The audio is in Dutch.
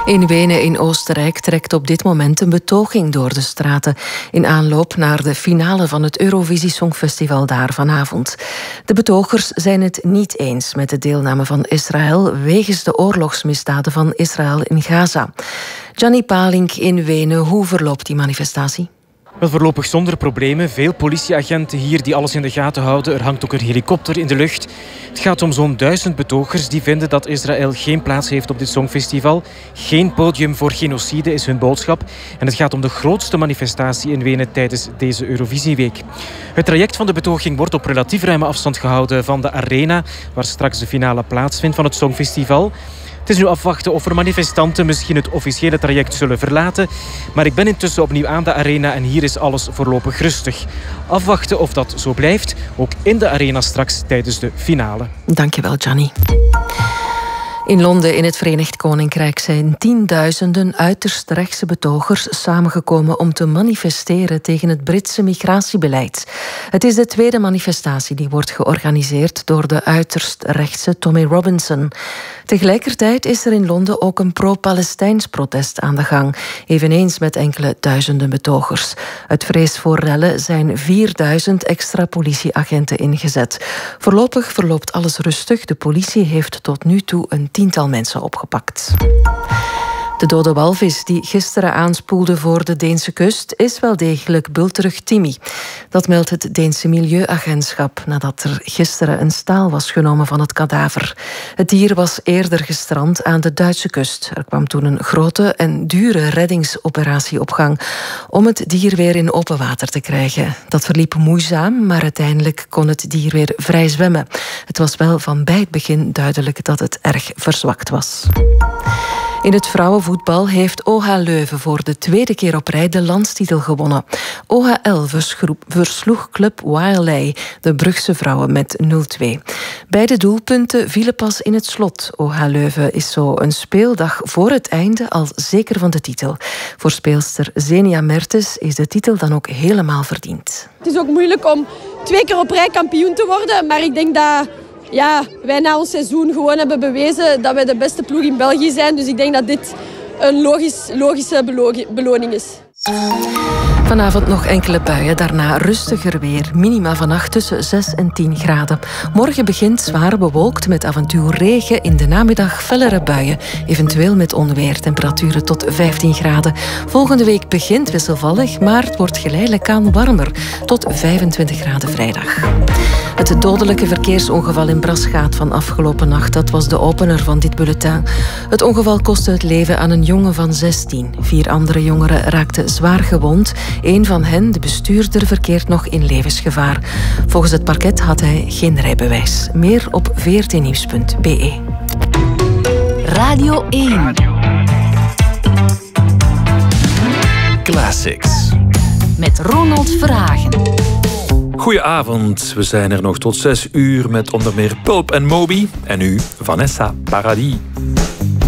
In Wenen in Oostenrijk trekt op dit moment een betoging door de straten in aanloop naar de finale van het Eurovisie Songfestival daar vanavond. De betogers zijn het niet eens met de deelname van Israël wegens de oorlogsmisdaden van Israël in Gaza. Gianni Palink in Wenen, hoe verloopt die manifestatie? Wel, voorlopig zonder problemen. Veel politieagenten hier die alles in de gaten houden. Er hangt ook een helikopter in de lucht. Het gaat om zo'n 1000 betogers die vinden dat Israël geen plaats heeft op dit Songfestival. Geen podium voor genocide is hun boodschap. En het gaat om de grootste manifestatie in Wenen tijdens deze Eurovisieweek. Het traject van de betoging wordt op relatief ruime afstand gehouden van de arena, waar straks de finale plaatsvindt van het Songfestival. Het is nu afwachten of er manifestanten misschien het officiële traject zullen verlaten. Maar ik ben intussen opnieuw aan de arena en hier is alles voorlopig rustig. Afwachten of dat zo blijft, ook in de arena straks tijdens de finale. Dankjewel, Gianni. In Londen, in het Verenigd Koninkrijk, zijn tienduizenden uiterst rechtse betogers samengekomen om te manifesteren tegen het Britse migratiebeleid. Het is de tweede manifestatie die wordt georganiseerd door de uiterst rechtse Tommy Robinson. Tegelijkertijd is er in Londen ook een pro-Palestijns protest aan de gang, eveneens met enkele duizenden betogers. Uit vrees voor rellen zijn 4000 extra politieagenten ingezet. Voorlopig verloopt alles rustig. De politie heeft tot nu toe een 10-tal mensen opgepakt. De dode walvis die gisteren aanspoelde voor de Deense kust is wel degelijk bulterig Timmy. Dat meldt het Deense Milieuagentschap nadat er gisteren een staal was genomen van het kadaver. Het dier was eerder gestrand aan de Duitse kust. Er kwam toen een grote en dure reddingsoperatie op gang om het dier weer in open water te krijgen. Dat verliep moeizaam, maar uiteindelijk kon het dier weer vrij zwemmen. Het was wel van bij het begin duidelijk dat het erg verzwakt was. In het vrouwenvoetbal heeft OH Leuven voor de tweede keer op rij de landstitel gewonnen. OHL versloeg club Wiley, de Brugse vrouwen, met 0-2. Beide doelpunten vielen pas in het slot. OH Leuven is zo een speeldag voor het einde al zeker van de titel. Voor speelster Zenia Mertens is de titel dan ook helemaal verdiend. Het is ook moeilijk om 2 keer op rij kampioen te worden, maar ik denk dat wij na ons seizoen gewoon hebben bewezen dat wij de beste ploeg in België zijn. Dus ik denk dat dit een logische beloning is. Vanavond nog enkele buien, daarna rustiger weer. Minima vannacht tussen 6 en 10 graden. Morgen begint zwaar bewolkt met af en toe regen. In de namiddag fellere buien, eventueel met onweer. Temperaturen tot 15 graden. Volgende week begint wisselvallig, maar het wordt geleidelijk aan warmer. Tot 25 graden vrijdag. Het dodelijke verkeersongeval in Braschaat van afgelopen nacht, dat was de opener van dit bulletin. Het ongeval kostte het leven aan een jongen van 16. 4 andere jongeren raakten zwaar gewond. Eén van hen, de bestuurder, verkeert nog in levensgevaar. Volgens het parket had hij geen rijbewijs. Meer op vrtnieuws.be. Radio 1. Classics. Met Ronald Verhagen. Goedenavond, we zijn er nog tot 6 uur met onder meer Pulp en Moby. En nu Vanessa Paradis.